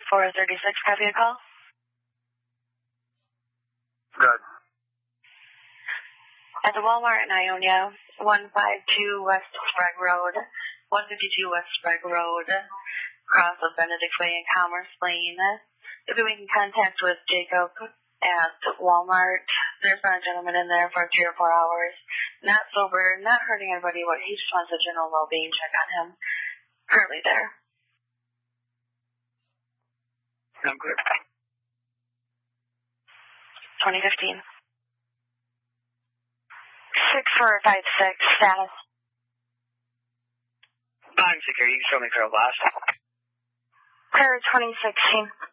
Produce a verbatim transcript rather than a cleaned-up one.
four thirty-six, copy a call. Good. At the Walmart in Ionia, one fifty-two West Sprague Road, one fifty-two West Sprague Road, cross of Benedict Way and Commerce Lane. You'll be making contact with Jacob at Walmart. There's been a gentleman in there for three or four hours. Not sober, not hurting anybody, but he just wants a general well-being check on him. Currently there. I'm good. twenty fifteen. six four five six, status. I'm secure. You can show me Carol Blast. Clear twenty sixteen.